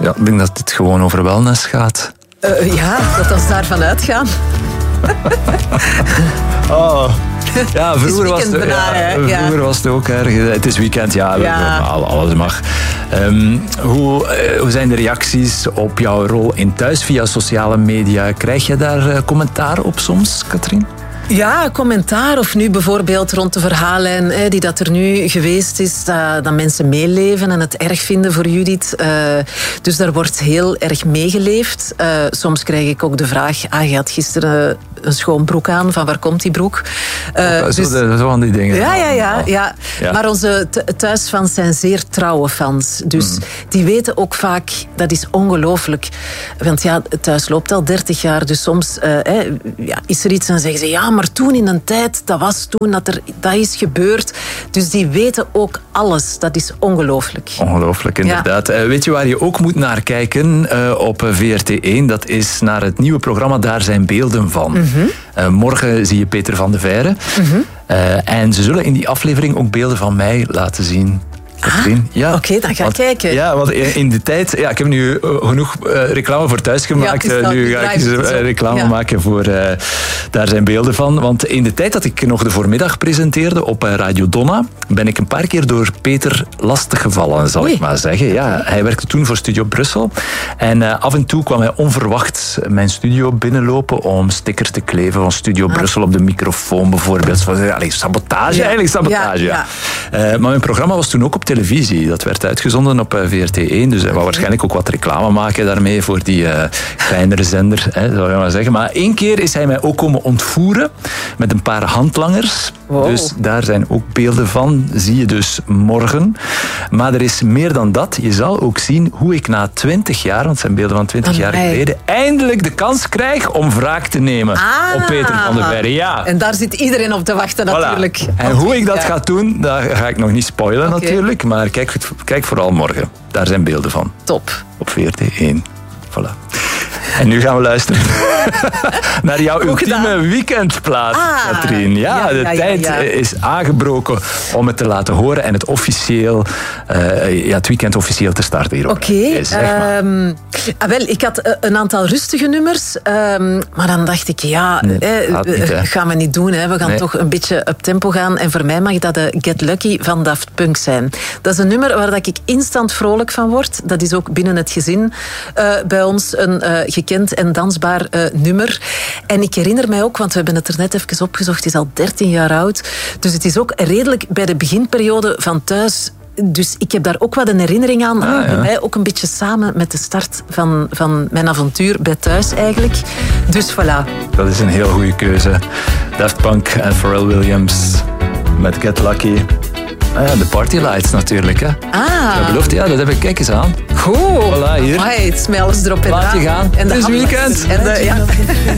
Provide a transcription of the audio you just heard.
Ja, ik denk dat dit gewoon over wellness gaat. Ja, dat we daarvan uitgaan. Oh. Ja, vroeger was het ook erg. Het is weekend, alles mag. Hoe zijn de reacties op jouw rol in Thuis via sociale media? Krijg je daar commentaar op soms, Katrien? Ja, commentaar. Of nu bijvoorbeeld rond de verhaallijn die dat er nu geweest is, dat mensen meeleven en het erg vinden voor Judith. Dus daar wordt heel erg meegeleefd. Soms krijg ik ook de vraag, je had gisteren een schoon broek aan, van waar komt die broek? Zo van die dingen. Ja. Maar onze thuisfans zijn zeer trouwe fans. Dus die weten ook vaak, dat is ongelooflijk. Want ja, Thuis loopt al 30 jaar, dus soms is er iets en zeggen ze, ja, maar toen in een tijd, dat was toen dat is gebeurd. Dus die weten ook alles. Dat is ongelooflijk. Ongelooflijk, inderdaad. Ja. Weet je waar je ook moet naar kijken op VRT1? Dat is naar het nieuwe programma Daar zijn beelden van. Mm-hmm. Morgen zie je Peter van de Veire. Mm-hmm. En ze zullen in die aflevering ook beelden van mij laten zien. Ja. Oké, dan ga ik kijken. Ja, want in de tijd... Ja, ik heb nu genoeg reclame voor Thuis gemaakt. Nu ga ik reclame maken voor... Daar zijn beelden van. Want in de tijd dat ik nog de voormiddag presenteerde op Radio Donna, ben ik een paar keer door Peter lastiggevallen, zal ik maar zeggen. Ja, hij werkte toen voor Studio Brussel. En af en toe kwam hij onverwacht mijn studio binnenlopen om stickers te kleven van Studio Brussel op de microfoon bijvoorbeeld. Sabotage, eigenlijk sabotage. Ja. Maar mijn programma was toen ook op televisie. Dat werd uitgezonden op VRT1. Dus hij wou waarschijnlijk ook wat reclame maken daarmee voor die kleinere zender, zou je maar zeggen. Maar 1 keer is hij mij ook komen ontvoeren met een paar handlangers. Wow. Dus daar zijn ook beelden van. Zie je dus morgen. Maar er is meer dan dat. Je zal ook zien hoe ik na 20 jaar, want het zijn beelden van 20 jaar geleden, eindelijk de kans krijg om wraak te nemen op Peter van de Veire. Ja. En daar zit iedereen op te wachten natuurlijk. En hoe ik dat ga doen, dat ga ik nog niet spoilen natuurlijk. Maar kijk vooral morgen. Daar zijn beelden van. Top. Op VRT1. Voilà. En nu gaan we luisteren naar jouw ultieme weekendplaat, Katrien. Ja, de tijd is aangebroken om het te laten horen en het officieel, het weekend officieel te starten hier. Oké. Wel, ik had een aantal rustige nummers, maar dan dacht ik, gaan we niet doen. Hè. We gaan toch een beetje up tempo gaan. En voor mij mag dat de Get Lucky van Daft Punk zijn. Dat is een nummer waar ik instant vrolijk van word. Dat is ook binnen het gezin bij ons een gekend en dansbaar nummer. En ik herinner mij ook, want we hebben het er net even opgezocht, het is al 13 jaar oud. Dus het is ook redelijk bij de beginperiode van Thuis. Dus ik heb daar ook wat een herinnering aan. Bij mij ook een beetje samen met de start van mijn avontuur bij Thuis eigenlijk. Dus voilà. Dat is een heel goede keuze. Daft Punk en Pharrell Williams met Get Lucky. De Party Lights natuurlijk. Hè. Dat belooft, dat heb ik. Kijk eens aan. Goed. Voilà, hier. Het is mij alles erop en Laat je gaan. En het is weekend.